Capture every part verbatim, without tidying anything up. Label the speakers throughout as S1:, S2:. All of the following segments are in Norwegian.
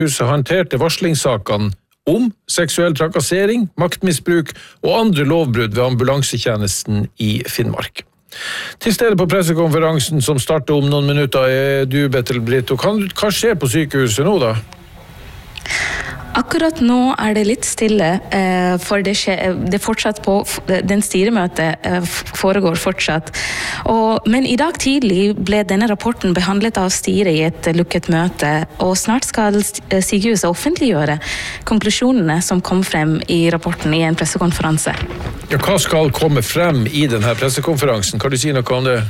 S1: Huset håndterte varslingssakene om seksuell trakassering, maktmisbruk og andre lovbrudd ved ambulansetjenesten i Finnmark. Til stede på pressekonferansen som starter om noen minutter er du, Betel Brito. Hva skjer på sykehuset nå da?
S2: Akkurat nå er det litt stille, for det, skjer, det fortsatt på, den styremøtet foregår fortsatt. Og, men i dag tidlig ble denne rapporten behandlet av styret i et lukket møte, og snart skal sykehuset offentliggjøre konklusjonene som kom frem i rapporten i en pressekonferanse.
S1: Ja, hva skal komme frem i denne pressekonferansen? Kan du si noe om det?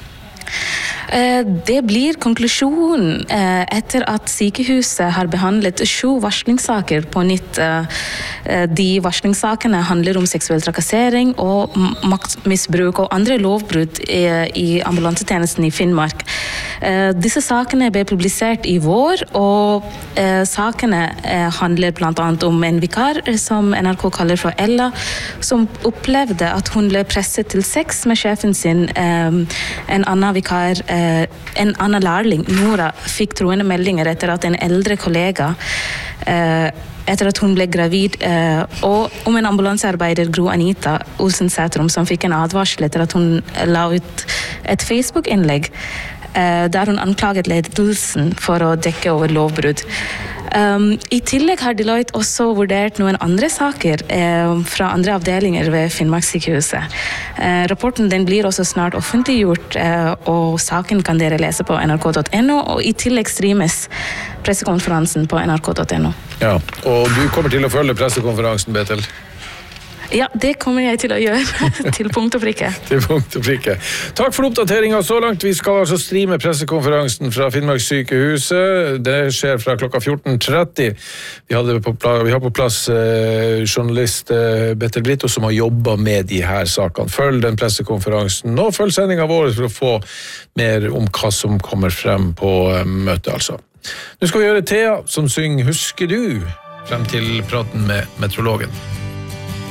S2: Det blir konklusjon etter at sykehuset har behandlet sju varslingssaker på nytt. De varslingssakene handler om seksuell trakassering og maktmisbruk og andre lovbrudd i ambulansetjenesten i Finnmark. Disse sakene ble publisert i vår, og sakene handler blant annet om en vikar som N R K kaller for Ella, som opplevde at hun ble presset til sex med sjefen sin. En annen vikar En annen lærling, Nora, fikk troende meldinger etter at en eldre kollega etter at hun ble gravid, og om en ambulansearbeider, Gro Anita Olsen Sætrom, som fikk en advarsel etter at hun la ut et Facebook-innlegg der hun anklaget ledelsen for å dekke over lovbrudd. Um, I tillegg har Deloitte også vurdert noen andre saker eh, fra andre avdelinger ved Finnmarkssykehuset. Eh, rapporten den blir også snart offentliggjort, eh, og saken kan dere lese på N R K punktum N O, og i tillegg streames pressekonferansen på N R K punktum N O.
S1: Ja, og du kommer til å følge pressekonferansen, Betel?
S2: Ja, det kommer jeg til å gjøre, til punkt og prikke.
S1: Til punkt og prikke. Takk for oppdateringen så langt. Vi skal altså streame pressekonferansen fra Finnmarkssykehuset. Det skjer fra klokka fjorten tretti. Vi, hadde på plass, vi har på plass eh, journalist eh, Betel Brito som har jobbet med de her sakene. Følg den pressekonferansen, og følg sendingen vår for å få mer om hva som kommer frem på eh, møtet, altså. Nå skal vi gjøre Thea som synger «Husker du?» frem til praten med meteorologen.